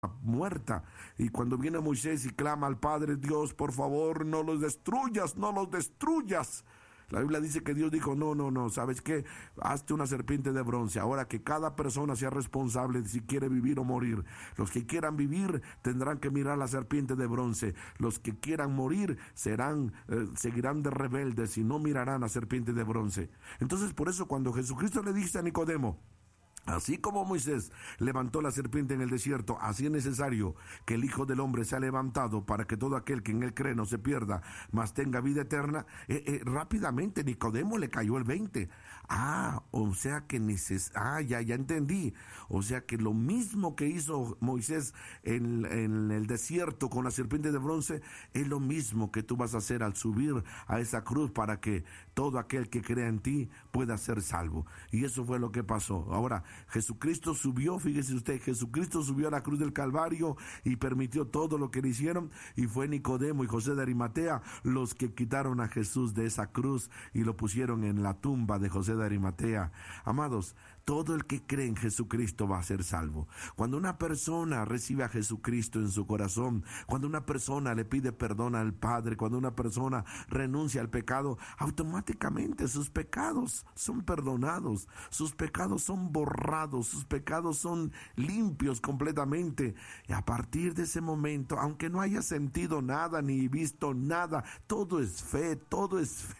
muerta. Y cuando viene Moisés y clama al Padre: Dios, por favor, no los destruyas, no los destruyas. La Biblia dice que Dios dijo: no, ¿sabes qué? Hazte una serpiente de bronce. Ahora que cada persona sea responsable de si quiere vivir o morir. Los que quieran vivir tendrán que mirar la serpiente de bronce. Los que quieran morir seguirán de rebeldes y no mirarán la serpiente de bronce. Entonces, por eso cuando Jesucristo le dice a Nicodemo: así como Moisés levantó la serpiente en el desierto, así es necesario que el Hijo del Hombre sea levantado para que todo aquel que en él cree no se pierda, mas tenga vida eterna. Rápidamente Nicodemo le cayó el 20. O sea que ya entendí. O sea que lo mismo que hizo Moisés en el desierto con la serpiente de bronce, es lo mismo que tú vas a hacer al subir a esa cruz para que todo aquel que crea en ti pueda ser salvo. Y eso fue lo que pasó. Ahora, Jesucristo subió, fíjese usted, Jesucristo subió a la cruz del Calvario y permitió todo lo que le hicieron, y fue Nicodemo y José de Arimatea los que quitaron a Jesús de esa cruz y lo pusieron en la tumba de José de Arimatea. Amados, todo el que cree en Jesucristo va a ser salvo. Cuando una persona recibe a Jesucristo en su corazón, cuando una persona le pide perdón al Padre, cuando una persona renuncia al pecado, automáticamente sus pecados son perdonados, sus pecados son borrados, sus pecados son limpios completamente. Y a partir de ese momento, aunque no haya sentido nada ni visto nada, todo es fe, todo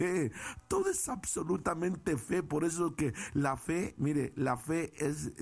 es absolutamente fe. Por eso que la fe, mire, la fe es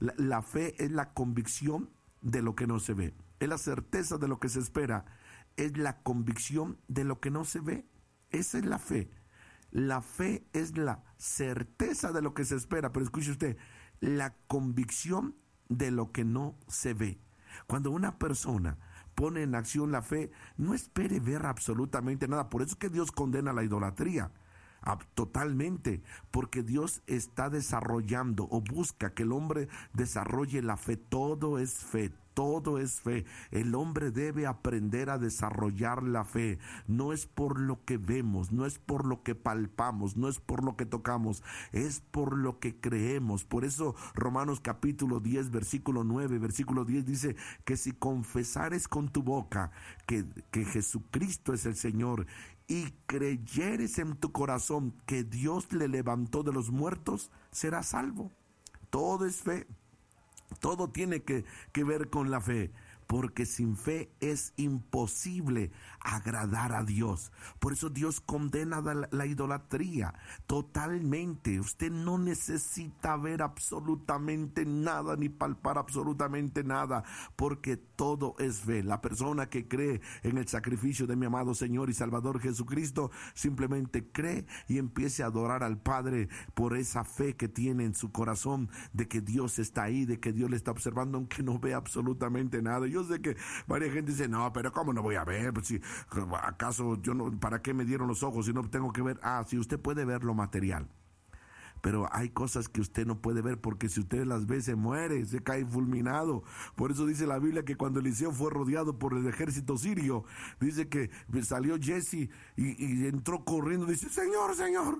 la convicción de lo que no se ve, es la certeza de lo que se espera, es la convicción de lo que no se ve. Esa es la fe. La fe es la certeza de lo que se espera, pero escuche usted, la convicción de lo que no se ve. Cuando una persona pone en acción la fe, no espere ver absolutamente nada. Por eso es que Dios condena la idolatría. Totalmente, porque Dios está desarrollando o busca que el hombre desarrolle la fe. Todo es fe. Todo es fe. El hombre debe aprender a desarrollar la fe. No es por lo que vemos, no es por lo que palpamos, no es por lo que tocamos, es por lo que creemos. Por eso Romanos capítulo 10, versículo 9, versículo 10 dice que si confesares con tu boca que Jesucristo es el Señor y creyeres en tu corazón que Dios le levantó de los muertos, serás salvo. Todo es fe. Todo tiene que ver con la fe, porque sin fe es imposible agradar a Dios. Por eso Dios condena la idolatría totalmente. Usted no necesita ver absolutamente nada ni palpar absolutamente nada, porque todo es fe. La persona que cree en el sacrificio de mi amado Señor y Salvador Jesucristo simplemente cree y empiece a adorar al Padre por esa fe que tiene en su corazón de que Dios está ahí, de que Dios le está observando aunque no ve absolutamente nada. Yo sé que varias gente dice: no, pero ¿cómo no voy a ver? Pues si, ¿acaso yo no? ¿Para qué me dieron los ojos si no tengo que ver? Sí, usted puede ver lo material, pero hay cosas que usted no puede ver, porque si usted las ve se muere, se cae fulminado. Por eso dice la Biblia que cuando Eliseo fue rodeado por el ejército sirio, dice que salió Jesse y entró corriendo, dice: Señor,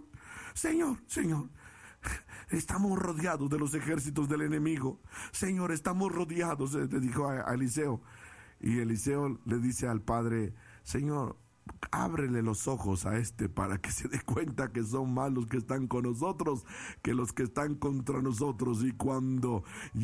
estamos rodeados de los ejércitos del enemigo. Señor, estamos rodeados, le dijo a Eliseo. Y Eliseo le dice al Padre: Señor, ábrele los ojos a para que se dé cuenta que son más los que están con nosotros que los que están contra nosotros. Y cuando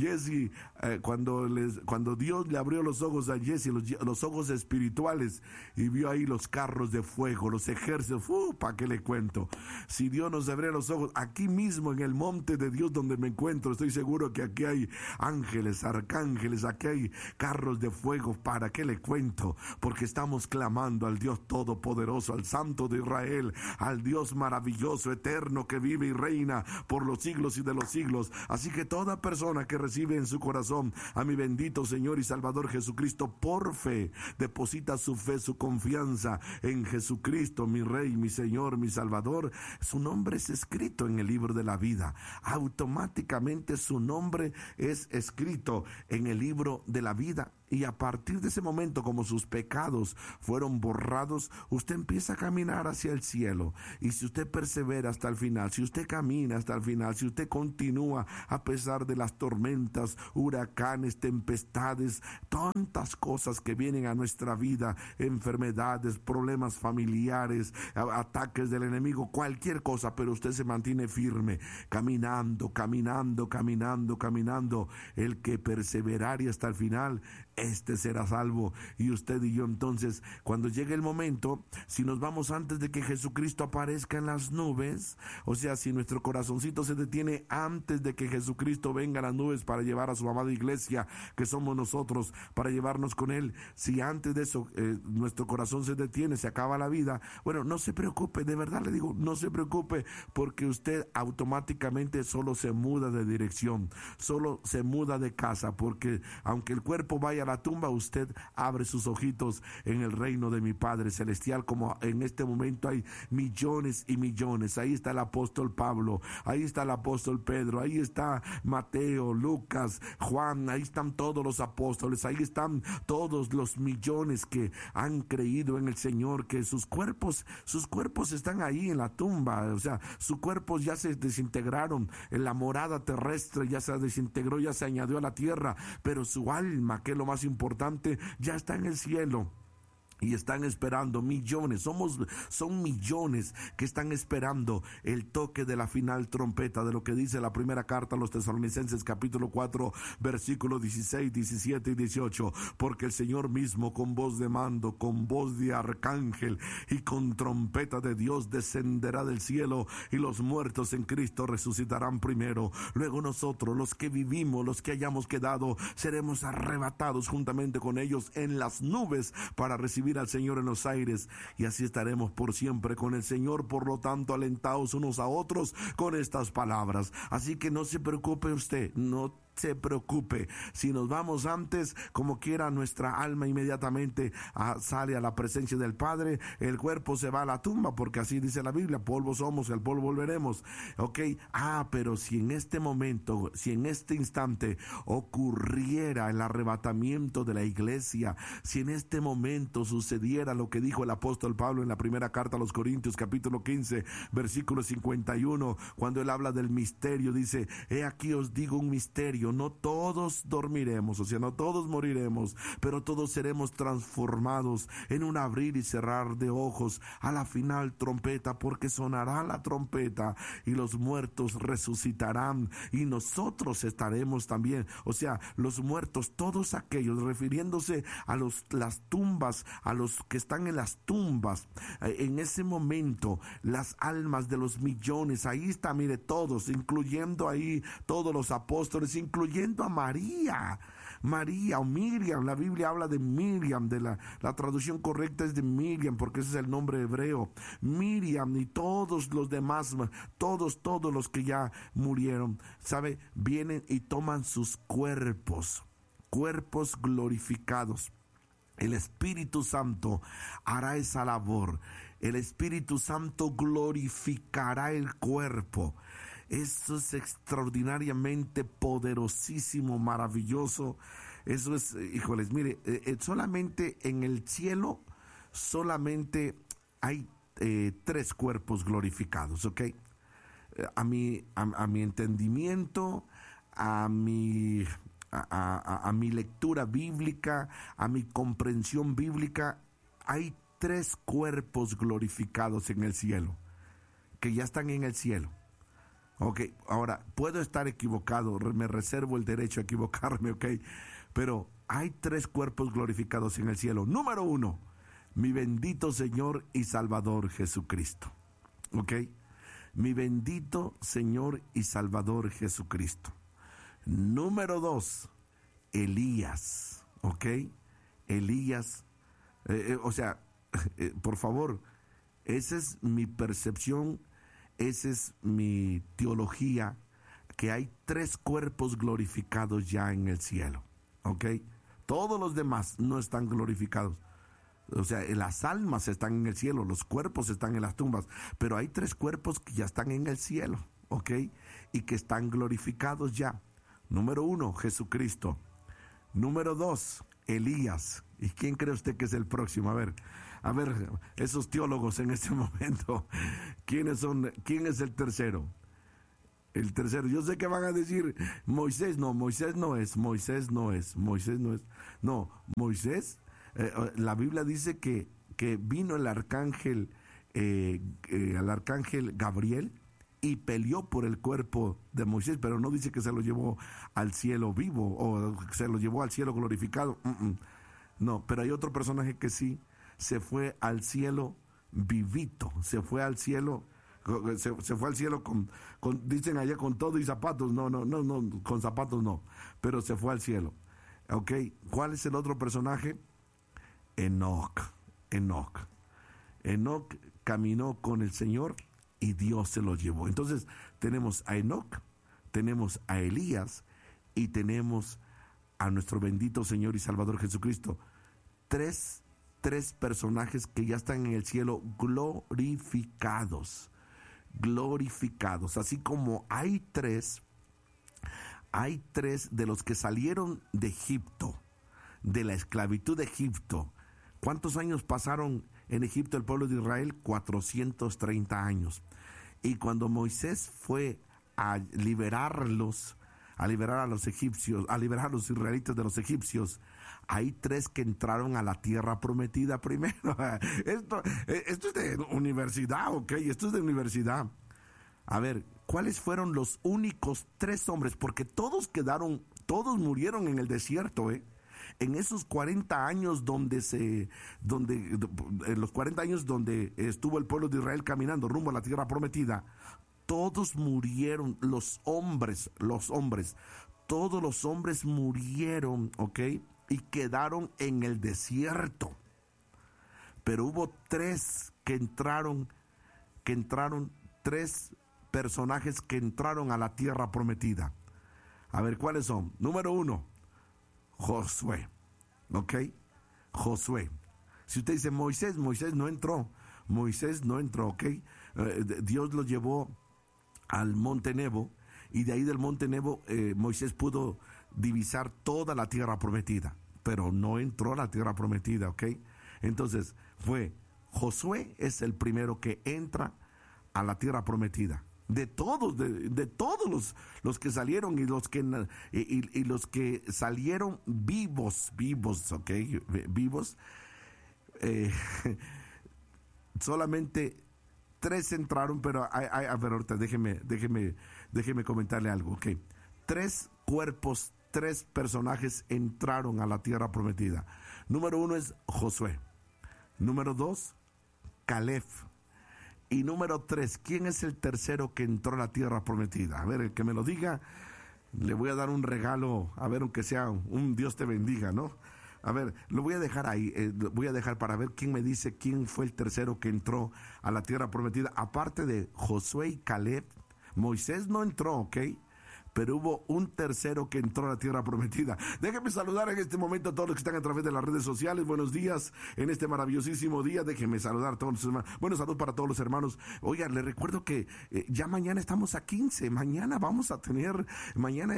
cuando Dios le abrió los ojos a Jesse, los ojos espirituales, y vio ahí los carros de fuego, los ejércitos, ¿para qué le cuento? Si Dios nos abrió los ojos, aquí mismo en el monte de Dios donde me encuentro, estoy seguro que aquí hay ángeles, arcángeles, aquí hay carros de fuego. ¿Para qué le cuento? Porque estamos clamando al Dios Todopoderoso, al Santo de Israel, al Dios maravilloso, eterno, que vive y reina por los siglos y de los siglos. Así que toda persona que recibe en su corazón a mi bendito Señor y Salvador Jesucristo por fe, deposita su fe, su confianza en Jesucristo, mi Rey, mi Señor, mi Salvador, su nombre es escrito en el libro de la vida. Automáticamente su nombre es escrito en el libro de la vida. Y a partir de ese momento, como sus pecados fueron borrados, Dios, usted empieza a caminar hacia el cielo. Y si usted persevera hasta el final, si usted camina hasta el final, si usted continúa a pesar de las tormentas, huracanes, tempestades, tantas cosas que vienen a nuestra vida, enfermedades, problemas familiares, ataques del enemigo, cualquier cosa, pero usted se mantiene firme, caminando, el que perseverare hasta el final, este será salvo. Y usted y yo, entonces, cuando llegue el momento, si nos vamos antes de que Jesucristo aparezca en las nubes, o sea, si nuestro corazoncito se detiene antes de que Jesucristo venga a las nubes para llevar a su amada iglesia, que somos nosotros, para llevarnos con él, si antes de eso nuestro corazón se detiene, se acaba la vida, bueno, no se preocupe, de verdad le digo, no se preocupe, porque usted automáticamente solo se muda de dirección, solo se muda de casa, porque aunque el cuerpo vaya a la tumba, usted abre sus ojitos en el reino de mi Padre Celestial, como en este momento hay millones y millones. Ahí está el apóstol Pablo, ahí está el apóstol Pedro, ahí está Mateo, Lucas, Juan, ahí están todos los apóstoles, ahí están todos los millones que han creído en el Señor, que sus cuerpos están ahí en la tumba, o sea, sus cuerpos ya se desintegraron, en la morada terrestre ya se desintegró, ya se añadió a la tierra, pero su alma, que es lo más importante, ya está en el cielo. Y están esperando millones, son millones que están esperando el toque de la final trompeta, de lo que dice la primera carta a los Tesalonicenses capítulo 4 versículos 16, 17 y 18, porque el Señor mismo con voz de mando, con voz de arcángel y con trompeta de Dios descenderá del cielo, y los muertos en Cristo resucitarán primero. Luego nosotros, los que vivimos, los que hayamos quedado, seremos arrebatados juntamente con ellos en las nubes para recibir al Señor en los aires, y así estaremos por siempre con el Señor. Por lo tanto, alentaos unos a otros con estas palabras. Así que no se preocupe usted, no se preocupe. Si nos vamos antes, como quiera, nuestra alma inmediatamente sale a la presencia del Padre, el cuerpo se va a la tumba, porque así dice la Biblia, polvo somos, el polvo volveremos. Ok, pero si en este momento, si en este instante ocurriera el arrebatamiento de la iglesia, si en este momento sucediera lo que dijo el apóstol Pablo en la primera carta a los Corintios capítulo 15 versículo 51, cuando él habla del misterio, dice: he aquí os digo un misterio, no todos dormiremos, o sea, no todos moriremos, pero todos seremos transformados en un abrir y cerrar de ojos a la final trompeta, porque sonará la trompeta y los muertos resucitarán y nosotros estaremos también. O sea, los muertos, todos aquellos, refiriéndose a las tumbas, a los que están en las tumbas, en ese momento, las almas de los millones, ahí está, mire, todos, incluyendo ahí todos los apóstoles, incluyendo a María o Miriam. La Biblia habla de Miriam, de la traducción correcta es de Miriam, porque ese es el nombre hebreo. Miriam y todos los demás, todos los que ya murieron, ¿sabe? Vienen y toman sus cuerpos glorificados. El Espíritu Santo hará esa labor. El Espíritu Santo glorificará el cuerpo. Eso es extraordinariamente poderosísimo, maravilloso. Eso es, híjoles, mire, solamente en el cielo, solamente hay 3 cuerpos glorificados, ¿ok? A mi entendimiento, a mi lectura bíblica, a mi comprensión bíblica, hay 3 cuerpos glorificados en el cielo, que ya están en el cielo. Ok, ahora, puedo estar equivocado, me reservo el derecho a equivocarme, ok, pero hay 3 cuerpos glorificados en el cielo. Número 1, mi bendito Señor y Salvador Jesucristo, ok, mi bendito Señor y Salvador Jesucristo. Número 2, Elías, ok, Elías, por favor, esa es mi percepción. Esa es mi teología, que hay 3 cuerpos glorificados ya en el cielo, ¿ok? Todos los demás no están glorificados. O sea, las almas están en el cielo, los cuerpos están en las tumbas, pero hay 3 cuerpos que ya están en el cielo, ¿ok? Y que están glorificados ya. Número 1, Jesucristo. Número 2, Elías. ¿Y quién cree usted que es el próximo? A ver, A ver, esos teólogos en este momento, ¿quién es el tercero? El tercero, yo sé que van a decir Moisés no es. No, Moisés, la Biblia dice que vino el arcángel Gabriel y peleó por el cuerpo de Moisés, pero no dice que se lo llevó al cielo vivo o se lo llevó al cielo glorificado. No, pero hay otro personaje que sí se fue al cielo vivito, se fue al cielo con, dicen allá, con todo y zapatos. No, con zapatos no, pero se fue al cielo. ¿Ok? ¿Cuál es el otro personaje? Enoc caminó con el Señor y Dios se lo llevó. Entonces tenemos a Enoc, tenemos a Elías y tenemos a nuestro bendito Señor y Salvador Jesucristo. Tres personajes que ya están en el cielo glorificados. Así como hay tres de los que salieron de Egipto, de la esclavitud de Egipto. ¿Cuántos años pasaron en Egipto el pueblo de Israel? 430 años. Y cuando Moisés fue a liberar a los egipcios, a liberar a los israelitas de los egipcios, hay tres que entraron a la tierra prometida primero. Esto es de universidad, ¿ok? Esto es de universidad. A ver, ¿cuáles fueron los únicos tres hombres? Porque todos murieron en el desierto, En esos 40 años en los 40 años donde estuvo el pueblo de Israel caminando rumbo a la tierra prometida, todos murieron, todos los hombres murieron, ¿ok? Y quedaron en el desierto. Pero hubo tres tres personajes que entraron a la tierra prometida. A ver, ¿cuáles son? Número 1, Josué, ¿ok? Josué. Si usted dice Moisés no entró, ¿ok? Dios lo llevó al monte Nebo, y de ahí del monte Nebo Moisés pudo divisar toda la tierra prometida, pero no entró a la tierra prometida, ¿ok? Entonces Josué es el primero que entra a la tierra prometida. De todos los que salieron y los que salieron vivos, ¿ok? Vivos, solamente 3 entraron, pero a ver, ahorita déjeme comentarle algo, ¿ok? 3 cuerpos, 3 personajes entraron a la tierra prometida. Número 1 es Josué. Número 2, Caleb. Y número 3, ¿quién es el tercero que entró a la tierra prometida? A ver, el que me lo diga, le voy a dar un regalo, a ver, aunque sea un Dios te bendiga, ¿no? A ver, lo voy a dejar ahí, voy a dejar para ver quién me dice quién fue el tercero que entró a la tierra prometida. Aparte de Josué y Caleb, Moisés no entró, ¿ok? Pero hubo un tercero que entró a la tierra prometida. Déjenme saludar en este momento a todos los que están a través de las redes sociales. Buenos días en este maravillosísimo día. Déjenme saludar a todos los hermanos. Bueno, salud para todos los hermanos. Oigan, les recuerdo que ya mañana estamos a 15. Mañana vamos a tener, mañana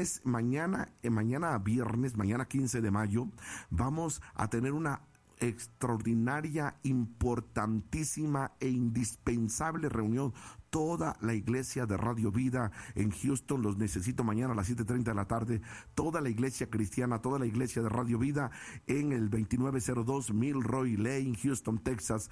viernes, mañana 15 de mayo, vamos a tener una extraordinaria, importantísima e indispensable reunión. Toda la iglesia de Radio Vida en Houston, los necesito mañana a las 7:30 de la tarde. Toda la iglesia cristiana, toda la iglesia de Radio Vida en el 2902 Milroy Lane, Houston, Texas,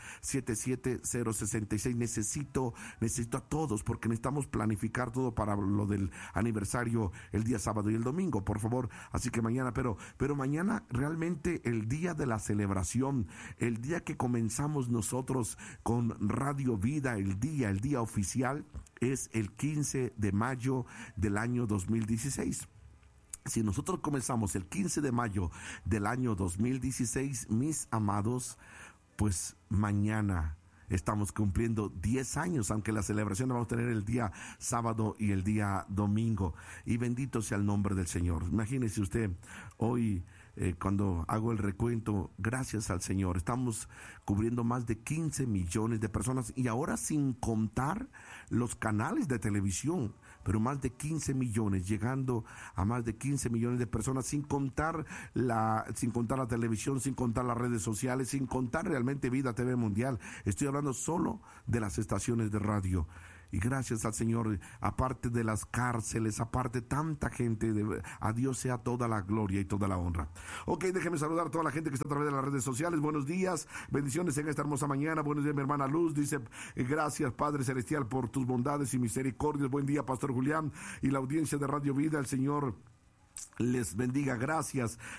77066. Necesito a todos porque necesitamos planificar todo para lo del aniversario el día sábado y el domingo, por favor. Así que mañana, pero mañana realmente el día de la celebración, el día que comenzamos nosotros con Radio Vida, el día oficial es el 15 de mayo del año 2016. Si nosotros comenzamos el 15 de mayo del año 2016, mis amados, pues mañana estamos cumpliendo 10 años, aunque la celebración la vamos a tener el día sábado y el día domingo. Y bendito sea el nombre del Señor. Imagínese usted, hoy cuando hago el recuento, gracias al Señor, estamos cubriendo más de 15 millones de personas, y ahora sin contar los canales de televisión. pero más de 15 millones, llegando a más de 15 millones de personas, sin contar la televisión, sin contar las redes sociales, sin contar realmente Vida TV Mundial. Estoy hablando solo de las estaciones de radio. Y gracias al Señor, aparte de las cárceles, aparte tanta gente, a Dios sea toda la gloria y toda la honra. Ok, déjeme saludar a toda la gente que está a través de las redes sociales. Buenos días, bendiciones en esta hermosa mañana. Buenos días, mi hermana Luz. Dice, gracias, Padre Celestial, por tus bondades y misericordias. Buen día, Pastor Julián y la audiencia de Radio Vida. El Señor les bendiga, gracias